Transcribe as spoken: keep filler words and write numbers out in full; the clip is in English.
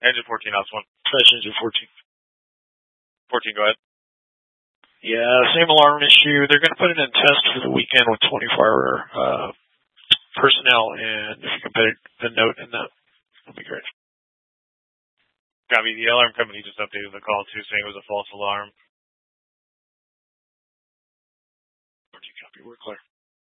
Engine fourteen, ops one. That's engine fourteen. fourteen, go ahead. Yeah, same alarm issue. They're going to put it in test for the weekend with twenty-four hour uh, personnel, and if you can put a note in that, that'd be great. Copy. The alarm company just updated the call too, saying it was a false alarm. fourteen copy. We're clear.